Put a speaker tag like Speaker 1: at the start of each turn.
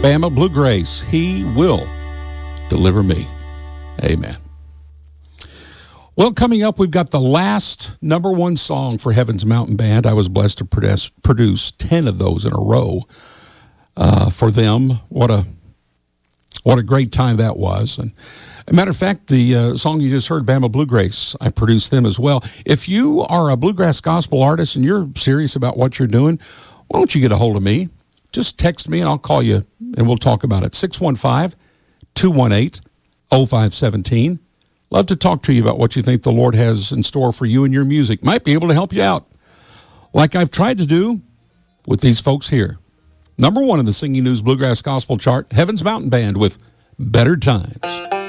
Speaker 1: Bama Bluegrass, He Will Deliver Me. Amen. Well, coming up, we've got the last number one song for Heaven's Mountain Band. I was blessed to produce 10 of those in a row for them. What a great time that was. And as a matter of fact, the song you just heard, Bama Bluegrass, I produced them as well. If you are a bluegrass gospel artist and you're serious about what you're doing, why don't you get a hold of me? Just text me and I'll call you and we'll talk about it. 615-218-0517. Love to talk to you about what you think the Lord has in store for you and your music. Might be able to help you out, like I've tried to do with these folks here. Number one in the Singing News Bluegrass Gospel chart, Heaven's Mountain Band with Better Times.